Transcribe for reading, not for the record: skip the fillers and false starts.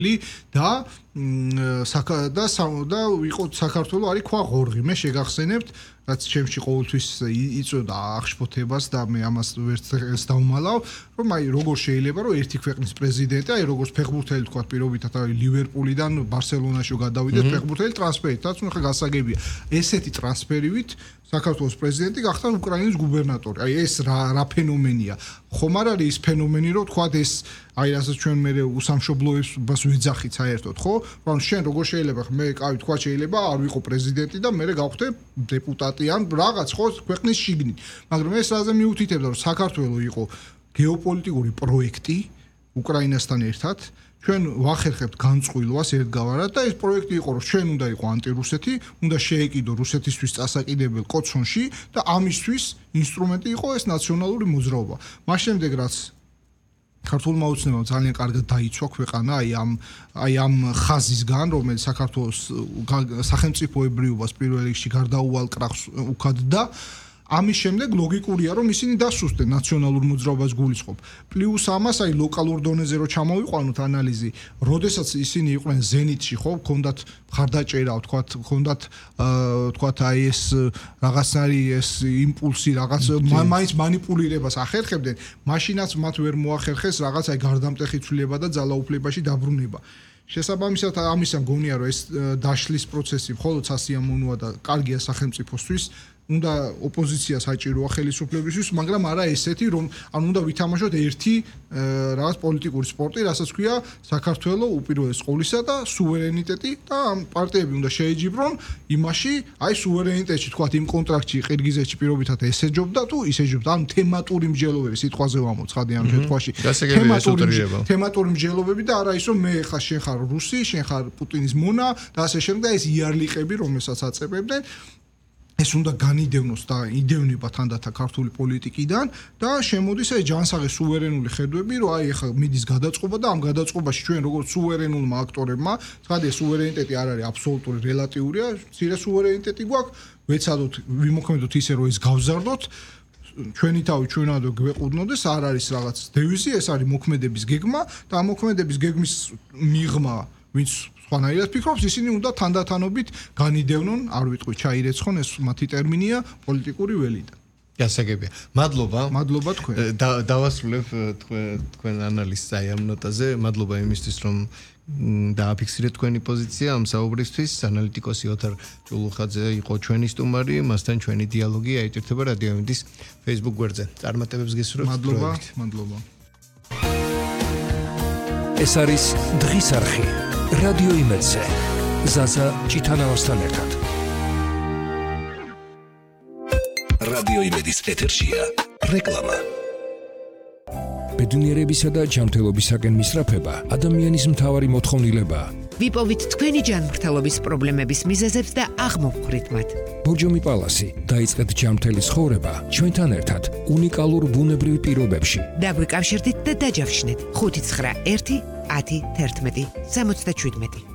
და იყო საქართველოს არის ქვა ღორღი. მე შეგახსენებთ, რაც ჩემში ყოველთვის იწოდა აღშფოთებას და მე ამას ვერც დავმალავ, რომ როგორ შეიძლება რომ ერთი ქვეყნის პრეზიდენტი, როგორც ფეხბურთელი თქვა პირობითად ლივერპულიდან ბარსელონაში გადავიდეს ფეხბურთელი ტრანსფერით, რაც ხა გასაგებია. ესეთი ტრანსფერივით საქართველოს პრეზიდენტი გახდა უკრაინის გუბერნატორი. ეს რა ფენომენია. ხომ არ არის ის ფენომენი, რომ თქვა ეს რასაც ჩვენ მე უსამშობლოებას ვეძახით საერთოდ, ხო? რომ შენ როგორ შეიძლება მე თქვა შეიძლება არ ვიყო პრეზიდენტი და მე გავხდე დეპუტატი ან რაღაც ხო ქვეყნის შიგნით. მაგრამ ეს რაზე მიუთითებდა რომ საქართველოს იყო გეოპოლიტიკური პროექტი უკრაინასთან ერთად ჩვენ ვახერხებთ განწყვილვას ერთგვარად და ეს პროექტი იყო რომ ჩვენ უნდა იყო ანტირუსეთი, უნდა შეეკიდო რუსეთისთვის წასაკიდებელ კოცონში და ამისთვის ინსტრუმენტი იყო ეს ნაციონალური მოძრაობა. მას შემდეგ რაც ქართულმა ოცნებამ ძალიან კარგად დაიცვა ქვეყანა აი ამ ხაზისგან, რომელიც საქართველოს სახელმწიფოებრიობას პირველ რიგში გარდაუვალ კრახს უქადდა. ამის შემდეგ ლოგიკურია რომ ისინი დასუსტენ ნაციონალურ მოძრაობას გულისხმობ. პლუს ამას აი ლოკალურ დონეზე რო ჩამოვიყვანოთ ანალიზი, როდესაც ისინი იყვნენ ზენიტში, ხო, ქონდათ მხარდაჭერა, თქვათ აი ეს რაღაცნაირი ეს იმპულსი, რაღაც მაინც манипуლირებას ახერხებდნენ, მაშინაც მათ ვერ მოახერხეს რაღაც აი გარდამტეხი ცვლილება და ძალაუფლებაში დაბრუნება. შესაბამისად ამისა მგონია რომ ეს დაშლის პროცესი მხოლოდ სასიამოვნოა და კარგია სახელმწიფოსთვის. უნდა ოპოზიცია საჭიროა ხელისუფლებისთვის, მაგრამ არა ესეთი, რომ ანუ უნდა ვითამაშოთ ერთი რაღაც პოლიტიკური სპორტი, რასაც ქვია საქართველოს უპირველეს ყოვლისა და სუვერენიტეტი და ამ პარტიები უნდა შეეჯიბრონ იმაში, აი სუვერენიტეტში თქვათ იმ კონტრაქტში ყირგიზეთში პირობითად ესეჯობდა თუ ისეჯობდა, ანუ თემატური მსჯელობები სიტყვაზე ვამოცხადე ამ შემთხვევაში. თემატური მსჯელობები და არა ის რომ მე ხა შენ ხარ რუსი, შენ ხარ პუტინის მონა და ასე შემდეგ და ეს იარლიყები, რომელსაც აწებებდნენ ეს უნდა განიდევნოს და იდევნება თანდათან ქართული პოლიტიკიდან და შემოდის ეს ჯანსაღი სუვერენული ხედვები, რომ აი ახლა მიდის გადაწყობა და ამ გადაწყობაში ჩვენ როგორც სუვერენულმა აქტორებმა, ცხადია სუვერენიტეტი არ არის აბსოლუტური, რელატიურია, მცირე სუვერენიტეტი გვაქვს, ვეცადოთ, ვიმოქმედოთ ისე, რომ ეს გავზარდოთ. ჩვენი თავი ჩვენად გვეყუდნოდეს, არ არის რაღაც დევიზი, ეს არის მოქმედების გეგმა და ამ მოქმედების გეგმის მიღმა ვინც სხვანაირად ფიქრობს, ისინი უნდა თანდათანობით განიდევნონ, არ ვიტყვი ჩაირეცხონ, ეს მათი ტერმინია პოლიტიკური ველიდან. გასაგებია. მადლობა. მადლობა თქვენ. დავასრულებ თქვენ ანალიზს აი ამ ნოტაზე. მადლობა იმისთვის, რომ დააფიქსირეთ თქვენი პოზიცია ამ საუბრისთვის. ანალიტიკოსი ოთარ ჭულუხაძე იყო ჩვენი სტუმარი, მასთან ჩვენი დიალოგი აიტირთება რადიო იმედის Facebook გვერდზე. წარმატებებს გესურვებთ. მადლობა. ეს არის დღის არხი. რადიო იმედზე. ზაზა ჭიტანავასთან ერთად. რადიო იმედის ეთერშია რეკლამა. ბედნიერებისა და ჯანმრთელობისაკენ მისწრაფება ადამიანის მთავარი მოთხოვნილებაა. ვიპოვით თქვენი ჯანმრთელობის პრობლემების მიზეზებს და აღმოვხვრით მათ. ბორჯომი პალასი დაიწყეთ ჯანმრთელი ცხოვრება ჩვენთან ერთად უნიკალურ ბუნებრივ პირობებში. დაგვიკავშირდით და დაჯავშნით 591 10 11 67